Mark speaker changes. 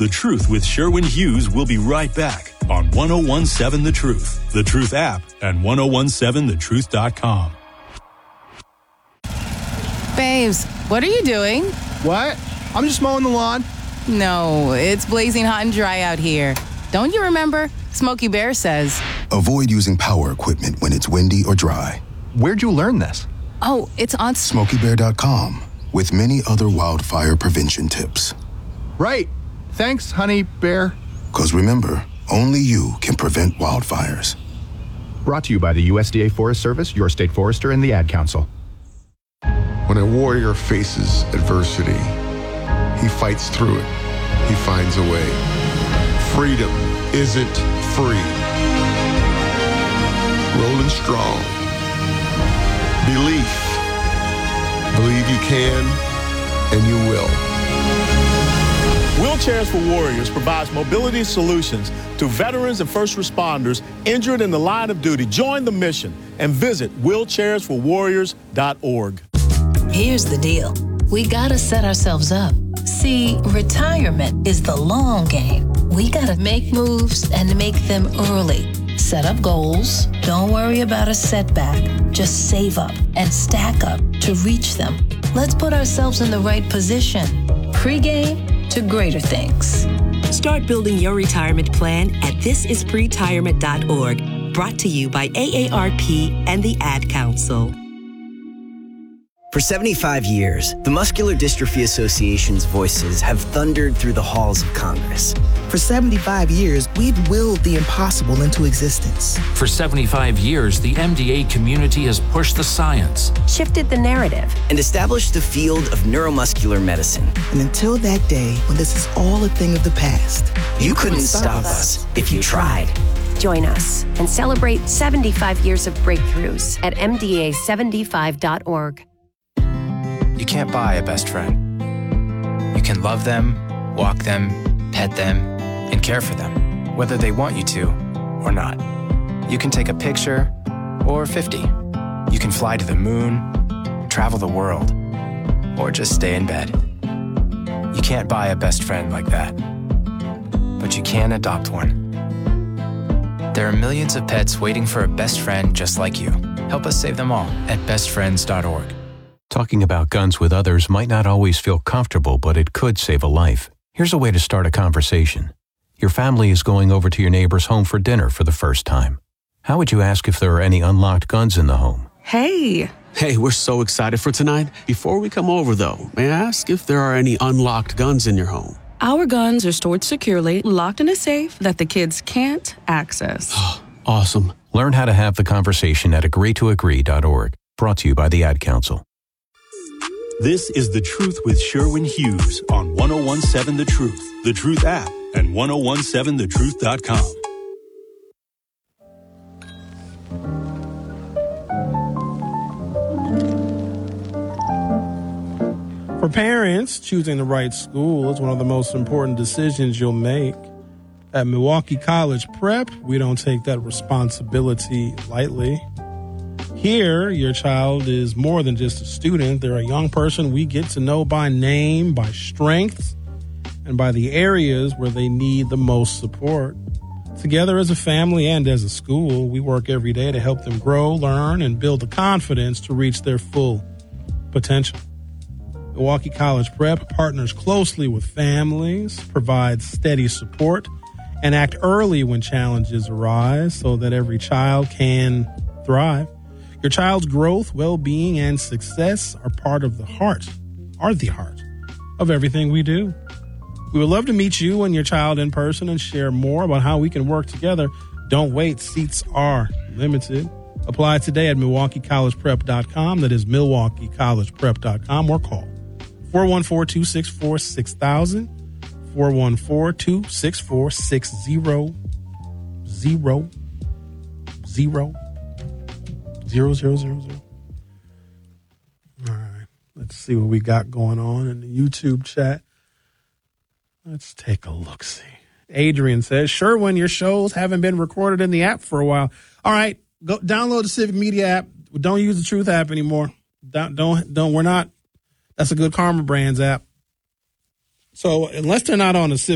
Speaker 1: The Truth with Sherwin Hughes will be right back on 1017 The Truth, The Truth app, and 1017thetruth.com.
Speaker 2: Babes, what are you doing?
Speaker 3: What? I'm just mowing the lawn.
Speaker 2: No, it's blazing hot and dry out here. Don't you remember? Smokey Bear says,
Speaker 4: avoid using power equipment when it's windy or dry.
Speaker 3: Where'd you learn this?
Speaker 2: oh, it's on...
Speaker 4: SmokeyBear.com, with many other wildfire prevention tips.
Speaker 3: Right. Thanks, honey bear.
Speaker 4: Because remember, only you can prevent wildfires.
Speaker 3: Brought to you by the USDA Forest Service, your state forester, and the Ad Council.
Speaker 5: When a warrior faces adversity, he fights through it. He finds a way. Freedom isn't free. Rolling strong. Belief. Believe you can, and you will.
Speaker 6: Wheelchairs for Warriors provides mobility solutions to veterans and first responders injured in the line of duty. Join the mission and visit wheelchairsforwarriors.org.
Speaker 7: Here's the deal. We gotta set ourselves up. See, retirement is the long game. We gotta make moves and make them early. Set up goals. Don't worry about a setback. Just save up and stack up to reach them. Let's put ourselves in the right position. Pre-game to greater things.
Speaker 8: Start building your retirement plan at thisispretirement.org. Brought to you by AARP and the Ad Council.
Speaker 9: For 75 years, the Muscular Dystrophy Association's voices have thundered through the halls of Congress.
Speaker 10: For 75 years, we've willed the impossible into existence.
Speaker 11: For 75 years, the MDA community has pushed the science,
Speaker 12: shifted the narrative,
Speaker 9: and established the field of neuromuscular medicine.
Speaker 10: And until that day, when this is all a thing of the past,
Speaker 9: you couldn't stop us if you tried.
Speaker 12: Join us and celebrate 75 years of breakthroughs at MDA75.org.
Speaker 13: You can't buy a best friend. You can love them, walk them, pet them, and care for them, whether they want you to or not. You can take a picture or 50. You can fly to the moon, travel the world, or just stay in bed. You can't buy a best friend like that, but you can adopt one. There are millions of pets waiting for a best friend just like you. Help us save them all at bestfriends.org.
Speaker 14: Talking about guns with others might not always feel comfortable, but it could save a life. Here's a way to start a conversation. Your family is going over to your neighbor's home for dinner for the first time. How would you ask if there are any unlocked guns in the home?
Speaker 15: Hey, we're so excited for tonight. Before we come over, though, may I ask if there are any unlocked guns in your home?
Speaker 16: Our guns are stored securely, locked in a safe that the kids can't access.
Speaker 15: Awesome.
Speaker 14: Learn how to have the conversation at agreetoagree.org. Brought to you by the Ad Council.
Speaker 1: This is The Truth with Sherwin Hughes on 1017 The Truth, The Truth app, and 1017thetruth.com.
Speaker 17: For parents, choosing the right school is one of the most important decisions you'll make. At Milwaukee College Prep, we don't take that responsibility lightly. Here, your child is more than just a student. They're a young person we get to know by name, by strengths, and by the areas where they need the most support. Together as a family and as a school, we work every day to help them grow, learn, and build the confidence to reach their full potential. Milwaukee College Prep partners closely with families, provides steady support, and act early when challenges arise so that every child can thrive. Your child's growth, well-being, and success are the heart of everything we do. We would love to meet you and your child in person and share more about how we can work together. Don't wait. Seats are limited. Apply today at MilwaukeeCollegePrep.com. That is MilwaukeeCollegePrep.com, or call 414-264-6000, 414-264-6000. 0000. All right. Let's see what we got going on in the YouTube chat. Let's take a look-see. Adrian says, Sherwin, your shows haven't been recorded in the app for a while. All right. Go download the Civic Media app. Don't use the Truth app anymore. We're not. That's a Good Karma Brands app. So unless they're not on the Civic